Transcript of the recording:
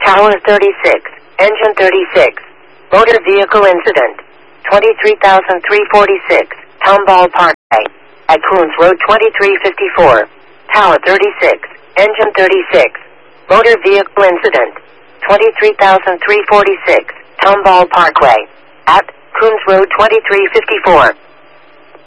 Tower 36, Engine 36. Motor vehicle incident. 23,346, Tomball Parkway. At Coons Road 2354. Tower 36, Engine 36. Motor vehicle incident. 23,346, Tomball Parkway. At Coons Road 2354.